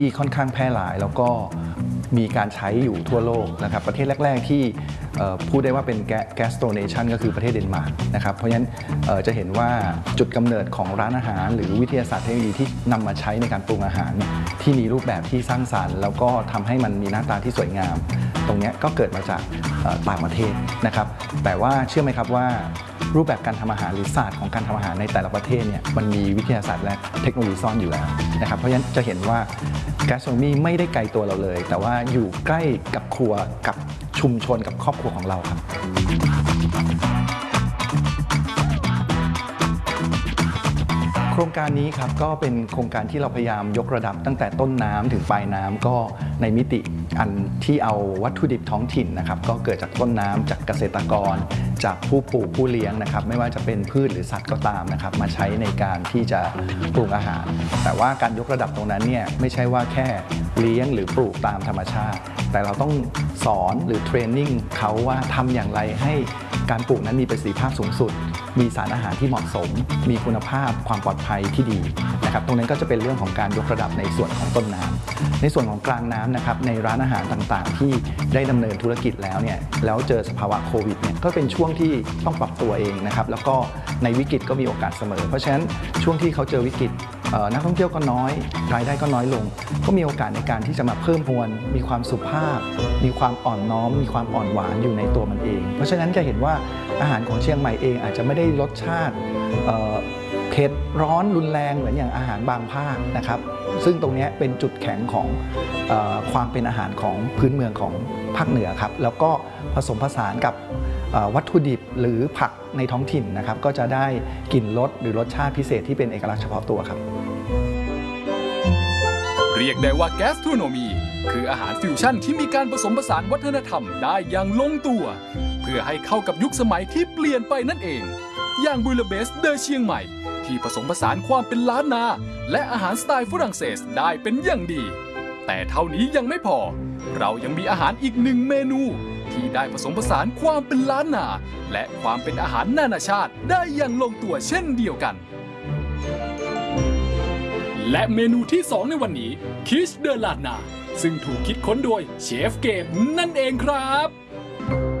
ที่ค่อนข้างแพร่หลายแล้วก็มีการใช้อยู่ทั่วโลกนะครับประเทศแรกๆที่พูดได้ว่าเป็นแกสโตรเนชันก็คือประเทศเดนมาร์กนะครับเพราะฉะนั้นจะเห็นว่าจุดกำเนิดของร้านอาหารหรือวิทยาศาสตร์เทคโนโลยีที่นำมาใช้ในการปรุงอาหารที่มีรูปแบบที่สร้างสรรค์แล้วก็ทำให้มันมีหน้าตาที่สวยงามตรงนี้ก็เกิดมาจากต่างประเทศนะครับแต่ว่าเชื่อไหมครับว่ารูปแบบการทำอาหารหรือศาสตร์ของการทำอาหารในแต่ละประเทศเนี่ยมันมีวิทยาศาสตร์และเทคโนโลยีซ่อนอยู่แล้วนะครับเพราะฉะนั้นจะเห็นว่า gastronomy ไม่ได้ไกลตัวเราเลยแต่ว่าอยู่ใกล้กับครัวกับชุมชนกับครอบครัวของเราครับโครงการนี้ครับก็เป็นโครงการที่เราพยายามยกระดับตั้งแต่ต้นน้ำถึงปลายน้ำก็ในมิติอันที่เอาวัตถุดิบท้องถิ่นนะครับก็เกิดจากต้นน้ำจากเกษตรกรจากผู้ปลูกผู้เลี้ยงนะครับไม่ว่าจะเป็นพืชหรือสัตว์ก็ตามนะครับมาใช้ในการที่จะปรุงอาหารแต่ว่าการยกระดับตรงนั้นเนี่ยไม่ใช่ว่าแค่เลี้ยงหรือปลูกตามธรรมชาติแต่เราต้องสอนหรือเทรนนิ่งเขาว่าทำอย่างไรให้การปลูกนั้นมีประสิทธิภาพสูงสุดมีสารอาหารที่เหมาะสมมีคุณภาพความปลอดภัยที่ดีนะครับตรงนั้นก็จะเป็นเรื่องของการยกระดับในส่วนของต้นน้ำในส่วนของกลางน้ำนะครับในร้านอาหารต่างๆที่ได้ดำเนินธุรกิจแล้วเนี่ยแล้วเจอสภาวะโควิดเนี่ยก็เป็นช่วงที่ต้องปรับตัวเองนะครับแล้วก็ในวิกฤตก็มีโอกาสเสมอเพราะฉะนั้นช่วงที่เขาเจอวิกฤตนักท่องเที่ยวก็น้อยรายได้ก็น้อยลงก็มีโอกาสในการที่จะมาเพิ่มมวลมีความสุภาพมีความอ่อนน้อมมีความอ่อนหวานอยู่ในตัวมันเองเพราะฉะนั้นจะเห็นว่าอาหารของเชียงใหม่เองอาจจะไม่ได้รสชาติเผ็ดร้อนรุนแรงเหมือนอย่างอาหารบางภาคนะครับซึ่งตรงนี้เป็นจุดแข็งของความเป็นอาหารของพื้นเมืองของภาคเหนือครับแล้วก็ผสมผสานกับวัตถุดิบหรือผักในท้องถิ่นนะครับก็จะได้กลิ่นรสหรือรสชาติพิเศษที่เป็นเอกลักษณ์เฉพาะตัวครับเรียกได้ว่าแกสโทรโนมีคืออาหารฟิวชั่นที่มีการผสมผสานวัฒนธรรมได้อย่างลงตัวเพื่อให้เข้ากับยุคสมัยที่เปลี่ยนไปนั่นเองอย่างบูลเบสเดอเชียงใหม่ที่ผสมผสานความเป็นล้านนาและอาหารสไตล์ฝรั่งเศสได้เป็นอย่างดีแต่เท่านี้ยังไม่พอเรายังมีอาหารอีกหนึ่งเมนูที่ได้ผสมผสานความเป็นล้านนาและความเป็นอาหารนานาชาติได้อย่างลงตัวเช่นเดียวกันและเมนูที่2ในวันนี้คิชเดอลาดนาซึ่งถูกคิดค้นโดยเชฟเกมนั่นเองครับ